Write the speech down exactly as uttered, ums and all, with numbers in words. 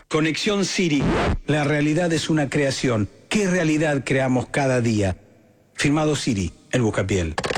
Conexión Siri. La realidad es una creación. ¿Qué realidad creamos cada día? Firmado Siri, el Buscapiel.